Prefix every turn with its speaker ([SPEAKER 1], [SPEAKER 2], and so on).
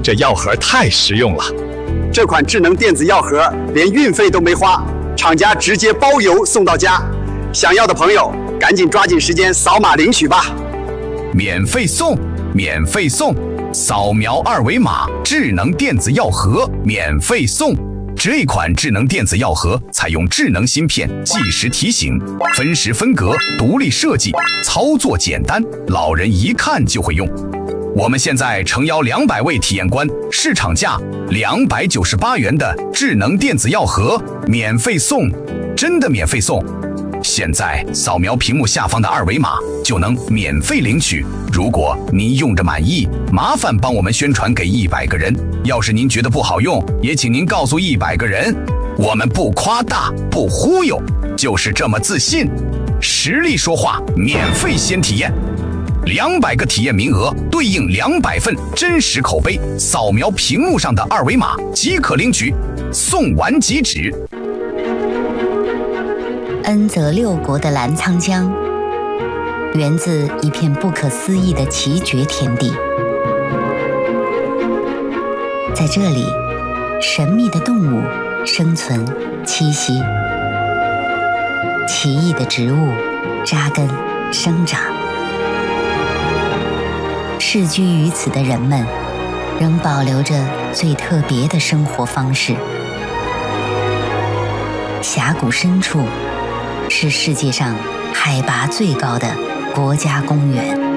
[SPEAKER 1] 这药盒太实用了。
[SPEAKER 2] 这款智能电子药盒连运费都没花，厂家直接包邮送到家。想要的朋友赶紧抓紧时间扫码领取吧！
[SPEAKER 3] 免费送，免费送！扫描二维码，智能电子药盒免费送。这款智能电子药盒采用智能芯片，计时提醒，分时分格，独立设计，操作简单，老人一看就会用。我们现在诚邀200位体验官，市场价298元的智能电子药盒免费送，真的免费送！现在扫描屏幕下方的二维码就能免费领取。如果您用着满意，麻烦帮我们宣传给100个人。要是您觉得不好用，也请您告诉100个人。我们不夸大，不忽悠，就是这么自信。实力说话，免费先体验。200个体验名额对应200份真实口碑，扫描屏幕上的二维码即可领取，送完即止。
[SPEAKER 4] 恩泽六国的澜沧江，源自一片不可思议的奇绝天地。在这里，神秘的动物生存栖息，奇异的植物扎根生长。世居于此的人们，仍保留着最特别的生活方式。峡谷深处是世界上海拔最高的国家公园。